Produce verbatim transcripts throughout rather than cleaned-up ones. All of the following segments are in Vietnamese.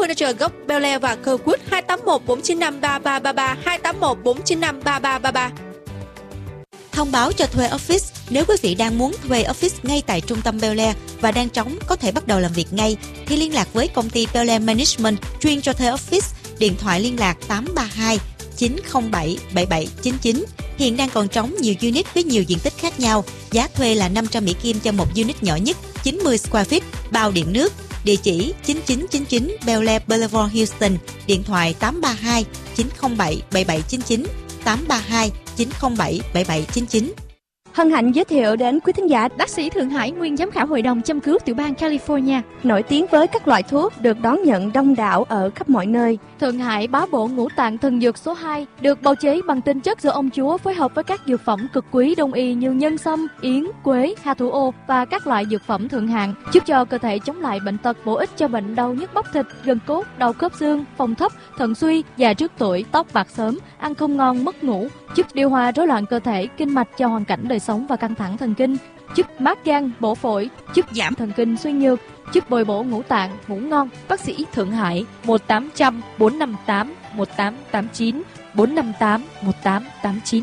furniture gốc Bel Air và Kirkwood hai tám một bốn chín năm ba ba ba ba, hai tám một bốn chín năm ba ba ba ba. Thông báo cho thuê office. Nếu quý vị đang muốn thuê office ngay tại trung tâm Bel Air và đang trống có thể bắt đầu làm việc ngay, thì liên lạc với công ty Bel Air Management chuyên cho thuê office. Điện thoại liên lạc tám ba hai chín không bảy bảy bảy chín chín. Hiện đang còn trống nhiều unit với nhiều diện tích khác nhau. Giá thuê là năm trăm Mỹ Kim cho một unit nhỏ nhất, chín mươi square feet, bao điện nước. Địa chỉ chín chín chín chín Bel Air Boulevard, Houston. Điện thoại tám ba hai chín không bảy bảy bảy chín chín, tám ba hai chín không bảy bảy bảy chín chín. Hân hạnh giới thiệu đến quý thính giả bác sĩ Thượng Hải, nguyên giám khảo hội đồng châm cứu tiểu bang California, nổi tiếng với các loại thuốc được đón nhận đông đảo ở khắp mọi nơi. Thượng Hải bá bổ ngũ tạng thần dược số hai được bào chế bằng tinh chất do ông chúa phối hợp với các dược phẩm cực quý đông y như nhân sâm, yến, quế, hà thủ ô và các loại dược phẩm thượng hạng, giúp cho cơ thể chống lại bệnh tật, bổ ích cho bệnh đau nhức bắp thịt, gân cốt, đau khớp xương, phòng thấp, thận suy, già trước tuổi, tóc bạc sớm, ăn không ngon, mất ngủ, giúp điều hòa rối loạn cơ thể, kinh mạch cho hoàn cảnh đời sống và căng thẳng thần kinh, giúp mát gan, bổ phổi, giúp giảm thần kinh suy nhược, giúp bồi bổ ngũ tạng, ngủ ngon. Bác sĩ Thượng Hải một tám không không bốn năm tám một tám tám chín, bốn năm tám một tám tám chín.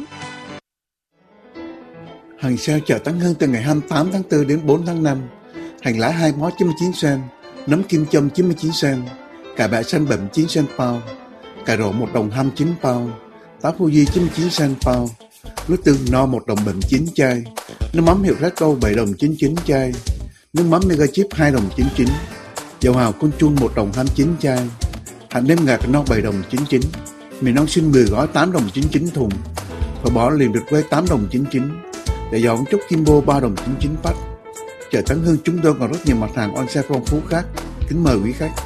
Hàng sale chợ Tấn Hưng từ ngày hai mươi tám tháng tư đến bốn tháng năm. Hành lá hai mó chín mươi chín sen, nấm kim châm chín mươi chín sen, cà bẹ xanh bậm chín sen pound, cà rốt một đồng hai mươi chín pound, táo Fuji chín mươi chín sen pound, nước tương no một đồng bậm chín chai, nước mắm hiệu Rasco bảy đồng chín mươi chín chai, nước mắm Mega Chip hai đồng chín mươi chín, dầu hào Côn Chun một đồng hai mươi chín chai, hạt nêm ngạc no bảy đồng chín mươi chín, mì non xin mười gói tám đồng chín mươi chín thùng, phở bò liền được quay tám đồng chín mươi chín, để dầu ống chúc Kimbo ba đồng chín mươi chín phát. Chợ Tấn Hưng chúng tôi còn rất nhiều mặt hàng on sale phong phú khác. Kính mời quý khách.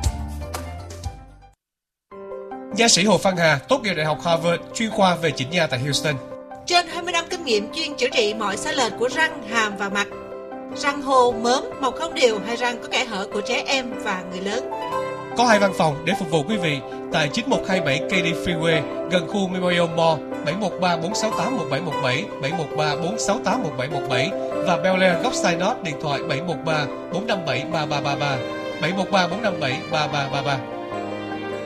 Nha sĩ Hồ Phan Hà tốt nghiệp Đại học Harvard, chuyên khoa về chỉnh nha tại Houston. Trên hai mươi năm kinh nghiệm chuyên chữa trị mọi sai lệch của răng, hàm và mặt. Răng hô, mớm, mọc không đều hay răng có kẽ hở của trẻ em và người lớn. Có hai văn phòng để phục vụ quý vị tại chín một hai bảy Katy Freeway gần khu Memorial Mall, bảy một ba bốn sáu tám một bảy một bảy, bảy một ba bốn sáu tám một bảy một bảy và Bel Air góc Synod điện thoại bảy một ba bốn năm bảy ba ba ba ba, bảy một ba bốn năm bảy ba ba ba ba.